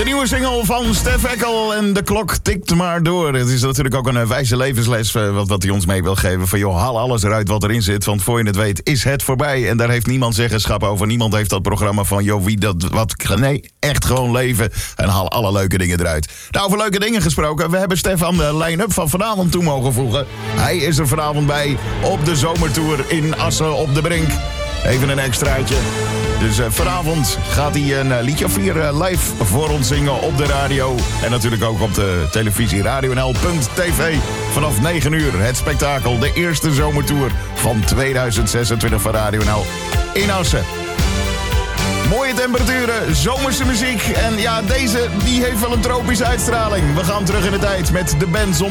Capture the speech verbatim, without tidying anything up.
De nieuwe single van Stef Eckel en de klok tikt maar door. Het is natuurlijk ook een wijze levensles wat, wat hij ons mee wil geven. Van joh, haal alles eruit wat erin zit. Want voor je het weet is het voorbij. En daar heeft niemand zeggenschap over. Niemand heeft dat programma van joh, wie dat wat. Nee, echt gewoon leven. En haal alle leuke dingen eruit. Nou, over leuke dingen gesproken. We hebben Stef aan de line-up van vanavond toe mogen voegen. Hij is er vanavond bij op de zomertour in Assen op de Brink. Even een extraatje. Dus uh, vanavond gaat hij een uh, liedje of vier uh, live voor ons zingen op de radio. En natuurlijk ook op de televisie radio n l punt t v. Vanaf negen uur het spektakel. De eerste zomertour van tweeduizend zesentwintig van Radio N L in Assen. Mooie temperaturen, zomerse muziek. En ja, deze die heeft wel een tropische uitstraling. We gaan terug in de tijd met de band zonder